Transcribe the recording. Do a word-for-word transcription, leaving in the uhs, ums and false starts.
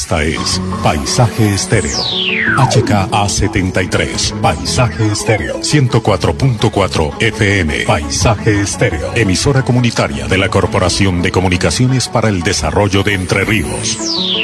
Esta es Paisaje Estéreo. H K A setenta y tres. Paisaje Estéreo. ciento cuatro punto cuatro F M. Paisaje Estéreo. Emisora comunitaria de la Corporación de Comunicaciones para el Desarrollo de Entre Ríos.